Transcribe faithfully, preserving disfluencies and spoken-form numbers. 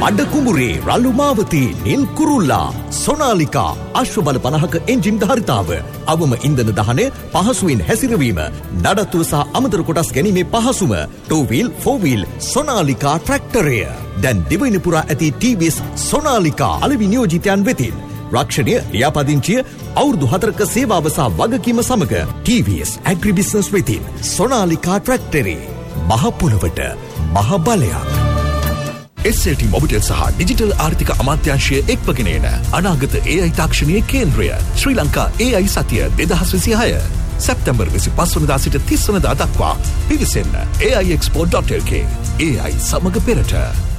මඩ කුඹුරේ රළු මාවතී නිල් කුරුල්ලා සොනාලිකා අශ්ව බල පනහක එන්ජින් ධාරිතාව අවම ඉන්ධන දහනය පහසුවෙන් හැසිරවීම නඩත්තුව සහ අමතර කොටස් ගැනීමේ පහසුම ටූ වීල් ෆෝර් වීල් සොනාලිකා ට්‍රැක්ටරය දැන් දිවයින පුරා ඇති ටී වී එස් සොනාලිකා අලෙවි නියෝජිතයන් වෙතින් රක්ෂණය ලියාපදිංචිය අවුරුදු හතරක සේවාව සහ වගකීම සමග ටී වී එස් ඇග්‍රි බිස්නස් වෙතින් සොනාලිකා ට්‍රැක්ටරේ මහ පොළොවට මහ බලයක්. එස් එල් ටී මොබිටෙල් සහ ඩිජිටල් ආර්ථික අමාත්‍යාංශය එක්වගෙන එන අනාගත ඒ අයි තාක්ෂණීය කේන්ද්‍රය ශ්‍රී ලංකා ඒ අයි සතිය දෙදහස් විසිහය සැප්තැම්බර් විසිපස් වනදා සිට තිස් වනදා දක්වා පිවිසෙන්න ඒ අයි එක්ස්පෝ ඩොට් එල් කේ. ඒ අයි සමග පෙරට.